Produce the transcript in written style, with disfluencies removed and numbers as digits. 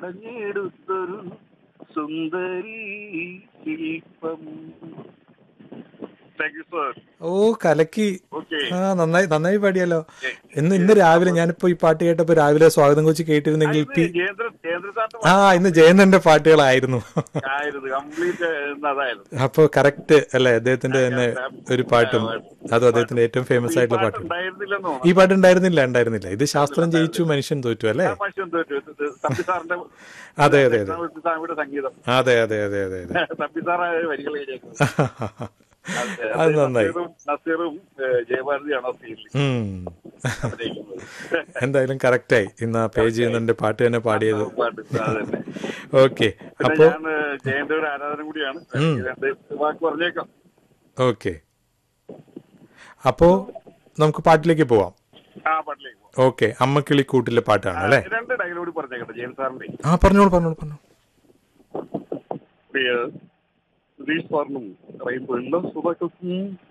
ടുത്തൊരു സുന്ദരി ശില്പം. Thank you sir. ഓ കലക്കി. Okay. ആ നന്നായി പാടിയല്ലോ. ഇന്ന് രാവിലെ ഞാനിപ്പോ ഈ പാട്ട് കേട്ടപ്പോ രാവിലെ സ്വാഗതം കൊച്ചി കേട്ടിരുന്നെങ്കിൽ ഇന്ന് ജയന്തന്റെ പാട്ടുകളായിരുന്നു. കംപ്ലീറ്റ് അതായിരുന്നു. അപ്പൊ കറക്റ്റ് അല്ലേ, അദ്ദേഹത്തിന്റെ തന്നെ ഒരു പാട്ടും അതും അദ്ദേഹത്തിന്റെ ഏറ്റവും ഫേമസ് ആയിട്ടുള്ള പാട്ടും. ഈ പാട്ട് ഉണ്ടായിരുന്നില്ല. ഇത് ശാസ്ത്രം ജയിച്ചു മനുഷ്യൻ തോറ്റു അല്ലേ? അതെ അതെ അതെ സംഗീതം. അതെ അതെ അതെ അതെ അതെ അത് നന്നായി. നസീറും ജയഭാരതിയാണോ എന്തായാലും കറക്റ്റായി. ഇന്ന് ആ പേജ് ചെയ്യുന്നതിന്റെ പാട്ട് തന്നെ പാടിയത്. ഓക്കെ, അപ്പൊ ജയന്റെ ഒരു ആരാധന കൂടിയാണ്. വാക്ക് പറഞ്ഞേക്കാം. ഓക്കെ, അപ്പോ നമുക്ക് പാട്ടിലേക്ക് പോവാം. ഓക്കെ, അമ്മക്കിളിക്കൂട്ടിലെ പാട്ടാണ് അല്ലേ? 2 ഡയലോഗ് പറഞ്ഞേക്കട്ടെ ജയൻ സാറിന്റെ. പറഞ്ഞോളൂ. സുധീഷ് സാറിനും റെയിൻബോ എല്ലാ ശ്രോതാക്കൾക്കും